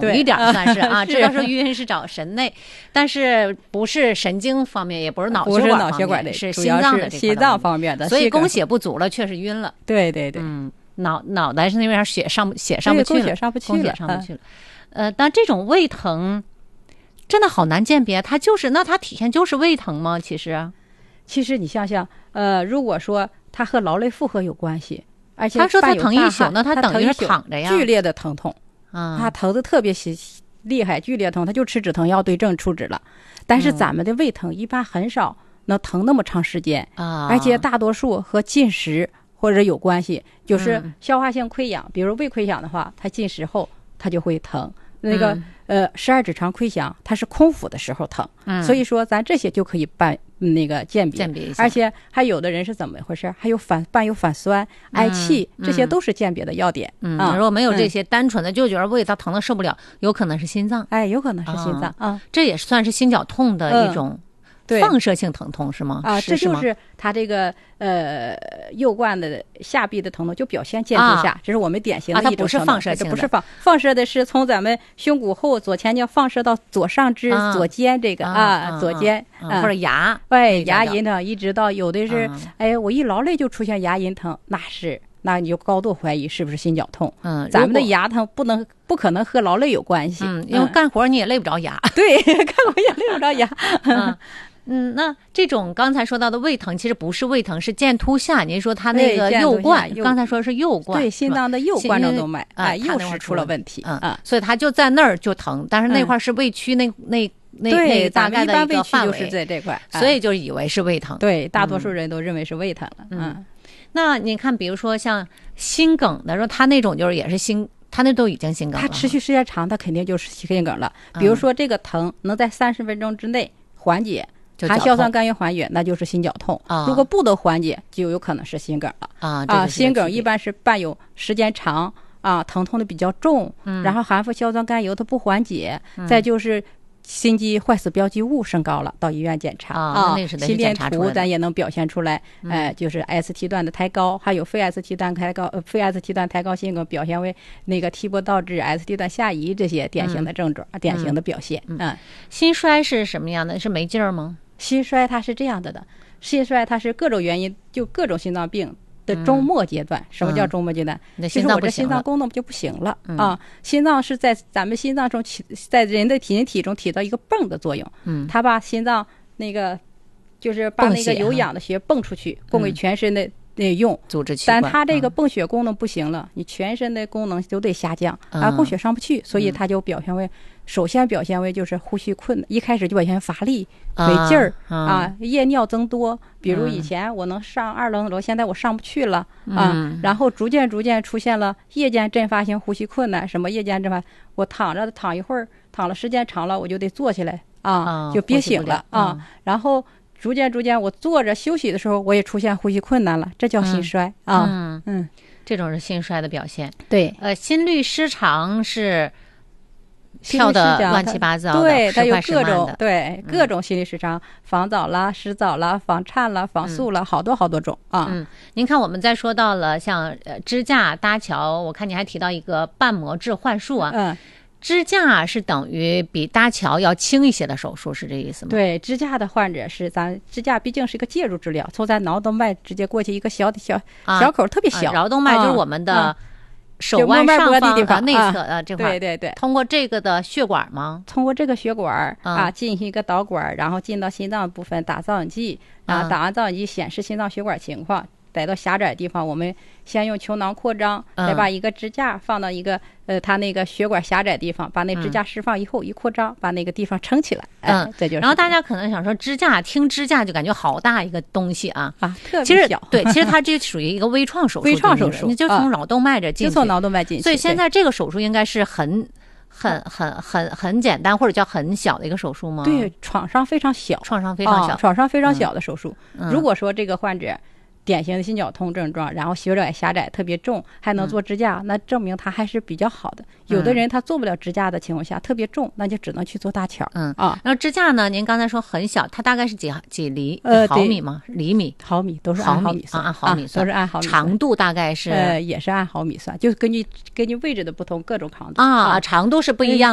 一点算是啊，知道说晕是找神内，但是不是神经方面，也不是脑血管的，是心脏的心脏方面的， 所以供血不足了，确实晕了。 对对对， 脑袋是那边血上不去了， 供血上不去了。但这种胃疼真的好难鉴别，它体现就是胃疼吗？其实你想想，如果说它和劳累负荷有关系，而且他说他疼一宿，那他等于是躺着呀， 剧烈的疼痛，他疼的特别厉害，剧烈疼，他就吃止疼药对症处置了。但是咱们的胃疼一般很少能疼那么长时间，而且大多数和进食或者有关系，就是消化性溃疡，比如胃溃疡的话，它进食后它就会疼。那个十二指肠溃疡，它是空腹的时候疼，所以说咱这些就可以那个鉴别一下。 而且还有的人是怎么回事？还有伴有反酸、嗳气，这些都是鉴别的要点。 如果没有这些，单纯的就觉得胃它疼的受不了，有可能是心脏。 有可能是心脏这也算是心绞痛的一种。放射性疼痛是吗？ 这就是它这个右冠的下壁的疼痛就表现肩部下，这是我们典型的一种疼痛。 它不是放射性的， 不是放射的是从咱们胸骨后左前脚放射到左上肢左肩这个左肩或者牙牙龈疼，一直到有的是我一劳累就出现牙龈疼，那你就高度怀疑是不是心绞痛。咱们的牙疼不可能和劳累有关系。 因为干活你也累不着牙。 对，干活也累不着牙。 那这种刚才说到的胃疼，其实不是胃疼，是剑突下。您说他那个右冠，刚才说是右冠， 对，心脏的右冠状动脉右室出了问题， 所以他就在那儿就疼，但是那块是胃区那大概的一个范围， 就是在这块， 所以就以为是胃疼。 对，大多数人都认为是胃疼了。 那你看，比如说像心梗的时候，他那种就是也是他那都已经心梗了， 他持续时间长，他肯定就是心梗了。比如说这个疼能在30分钟之内缓解。含硝酸甘油缓解，那就是心绞痛。如果不得缓解，就有可能是心梗了。心梗一般是伴有时间长疼痛的比较重，然后含服硝酸甘油它不缓解，再就是心肌坏死标记物升高了，到医院检查心电图咱也能表现出来。就是 ST 段的抬高，还有非 ST 段抬高心梗表现为那个 T 波倒置 ST 段下移，这些典型的症状，典型的表现。 心衰是什么样的？是没劲儿吗？ 心衰它是这样的，心衰它是各种原因，就各种心脏病的中末阶段。什么叫中末阶段？就是我这心脏功能就不行了心脏是在咱们心脏中在人的体中起到一个泵的作用。它把心脏那个就是把那个有氧的血泵出去，供给全身的用组织器官。 但它这个泵血功能不行了，你全身的功能都得下降，供血上不去，所以它就首先表现为就是呼吸困难，一开始就表现乏力、没劲儿夜尿增多。比如以前我能上2楼，现在我上不去了然后逐渐出现了夜间阵发性呼吸困难。什么夜间阵发？我躺一会儿，躺了时间长了，我就得坐起来就憋醒了然后逐渐我坐着休息的时候，我也出现呼吸困难了，这叫心衰这种是心衰的表现。 对， 心律失常是跳的乱七八糟的， 对，它有各种心律失常，房早了、失早了、房颤了、房速了，好多种您看，我们再说到了像支架搭桥，我看你还提到一个瓣膜置换术支架是等于比搭桥要轻一些的手术，是这意思吗？ 对，支架的患者是支架毕竟是一个介入治疗，从咱脑动脉直接过去一个小口，特别小。 桡动脉就是我们的手腕上方的内侧的这块。 对， 通过这个的血管吗？ 通过这个血管进行一个导管，然后进到心脏部分打造影剂打完造影剂显示心脏血管情况。带到狭窄的地方，我们先用球囊扩张，再把一个支架放到一个它那个血管狭窄地方，把那支架释放以后一扩张，把那个地方撑起来。这就是。 然后大家可能想说听支架就感觉好大一个东西特别小。 其实它这属于一个微创手术。你就从脑动脉这进去。 就从脑动脉进去。 所以现在这个手术应该是很简单或者叫很小的一个手术吗？ 对，创伤非常小的手术。如果说这个患者典型的心绞痛症状，然后血管狭窄特别重，还能做支架，那证明它还是比较好的。有的人他做不了支架的情况下特别重，那就只能去做搭桥。 然后支架呢，您刚才说很小，它大概是几毫米吗？厘米？ 毫米都是按毫米算， 按毫米算， 都是按毫米。 长度大概是也是按毫米算，就根据位置的不同，各种长度长度是不一样